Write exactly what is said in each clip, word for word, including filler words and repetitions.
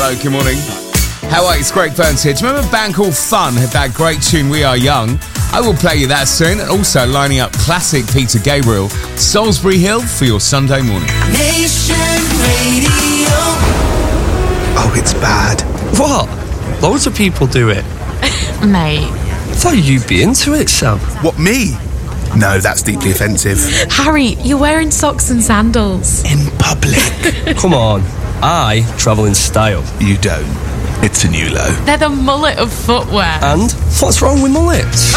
Hello, good morning. How are you? It's Greg Burns here. Do you remember a band called Fun had that great tune, We Are Young? I will play you that soon, and also lining up classic Peter Gabriel, Salisbury Hill, for your Sunday morning. Nation Radio. Oh, it's bad. What? Loads of people do it. Mate. I thought you'd be into it, Sam. What, me? No, that's deeply offensive. Harry, you're wearing socks and sandals. In public. Come on. I travel in style. You don't. It's a new low. They're the mullet of footwear. And what's wrong with mullets?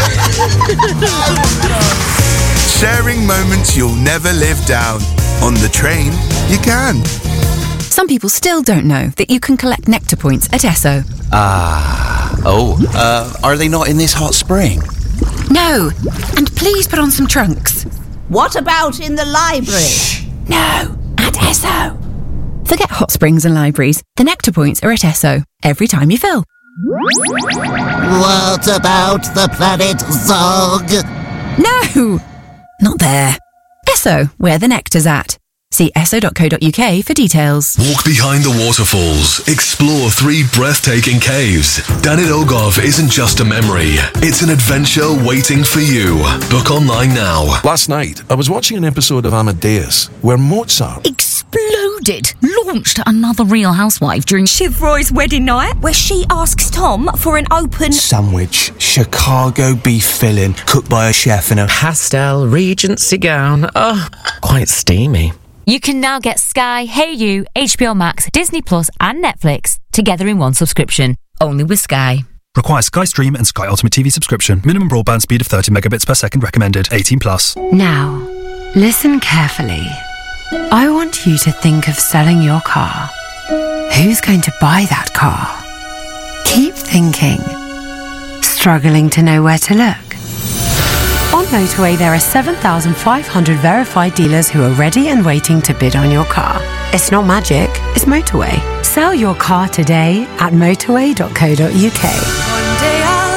Sharing moments you'll never live down. On the train, you can. Some people still don't know that you can collect Nectar points at Esso. Ah. Oh, uh, are they not in this hot spring? No. And please put on some trunks. What about in the library? Shh. No. At Esso. Forget hot springs and libraries. The Nectar points are at Esso every time you fill. What about the planet Zog? No. Not there. Esso, where the nectar's at. See esso dot co dot uk for details. Walk behind the waterfalls. Explore three breathtaking caves. Danit Ogov isn't just a memory. It's an adventure waiting for you. Book online now. Last night, I was watching an episode of Amadeus where Mozart exploded, launched another Real Housewife during Shiv Roy's wedding night, where she asks Tom for an open sandwich, Chicago beef filling, cooked by a chef in a pastel Regency gown. Oh, quite steamy. You can now get Sky, Hey You, H B O Max, Disney Plus and Netflix together in one subscription. Only with Sky. Requires Sky Stream and Sky Ultimate T V subscription. Minimum broadband speed of thirty megabits per second recommended. eighteen plus. Now, listen carefully. I want you to think of selling your car. Who's going to buy that car? Keep thinking. Struggling to know where to look? On Motorway, there are seven thousand five hundred verified dealers who are ready and waiting to bid on your car. It's not magic, it's Motorway. Sell your car today at motorway dot co dot uk. One day I'll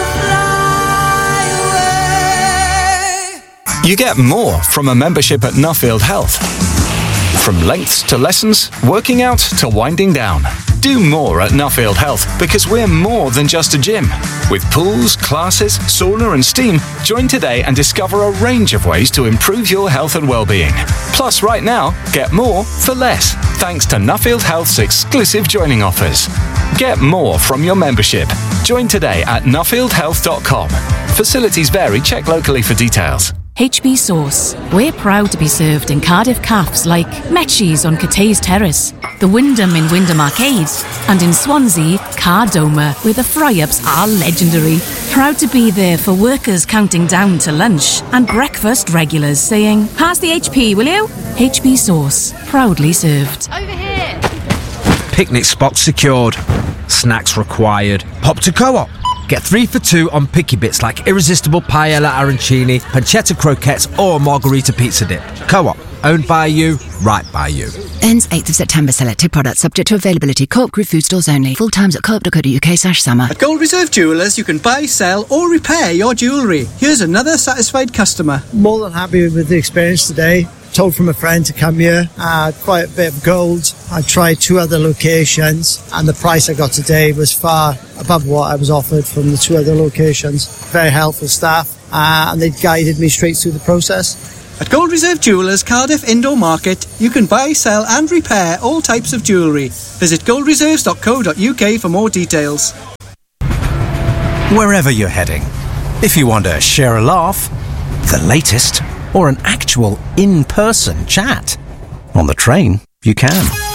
fly away. You get more from a membership at Nuffield Health. From lengths to lessons, working out to winding down. Do more at Nuffield Health because we're more than just a gym. With pools, classes, sauna and steam, join today and discover a range of ways to improve your health and well-being. Plus, right now, get more for less, thanks to Nuffield Health's exclusive joining offers. Get more from your membership. Join today at nuffield health dot com. Facilities vary. Check locally for details. H B Sauce. We're proud to be served in Cardiff cafes like Metchie's on Cathays Terrace, the Wyndham in Wyndham Arcade, and in Swansea, Cardoma, where the fry-ups are legendary. Proud to be there for workers counting down to lunch and breakfast regulars saying, "Pass the H P, will you?" H B Sauce. Proudly served. Over here. Picnic spots secured. Snacks required. Pop to Co-op. Get three for two on picky bits like irresistible paella arancini, pancetta croquettes or margarita pizza dip. Co-op. Owned by you, right by you. Ends eighth of September. Selected products subject to availability. Co-op Group food stores only. Full times at co op dot co dot uk slash summer. At Gold Reserve Jewellers, you can buy, sell or repair your jewellery. Here's another satisfied customer. More than happy with the experience today. Told from a friend to come here. I had quite a bit of gold. I tried two other locations and the price I got today was far above what I was offered from the two other locations. Very helpful staff uh, and they guided me straight through the process. At Gold Reserve Jewellers Cardiff Indoor Market, you can buy, sell and repair all types of jewellery. Visit gold reserves dot co dot uk for more details. Wherever you're heading, if you want to share a laugh, the latest, or an actual in-person chat, on the train, you can.